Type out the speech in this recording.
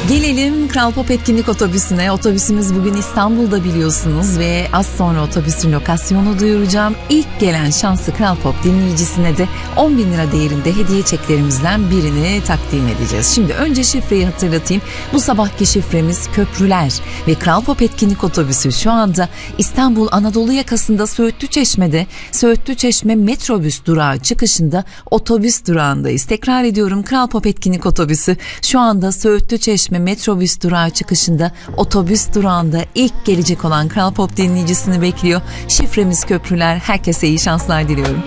Gelelim Kral Pop etkinlik otobüsüne. Otobüsümüz bugün İstanbul'da biliyorsunuz ve az sonra otobüsün lokasyonu duyuracağım. İlk gelen şanslı Kral Pop dinleyicisine de 10.000 lira değerinde hediye çeklerimizden birini takdim edeceğiz. Şimdi önce şifreyi hatırlatayım. Bu sabahki şifremiz köprüler ve Kral Pop etkinlik otobüsü şu anda İstanbul Anadolu yakasında Söğütlüçeşme'de, Söğütlüçeşme metrobüs durağı çıkışında otobüs durağındayız. Tekrar ediyorum, Kral Pop etkinlik otobüsü şu anda Söğütlüçeşme metrobüs durağı çıkışında otobüs durağında ilk gelecek olan Kral Pop dinleyicisini bekliyor. Şifremiz köprüler. Herkese iyi şanslar diliyorum.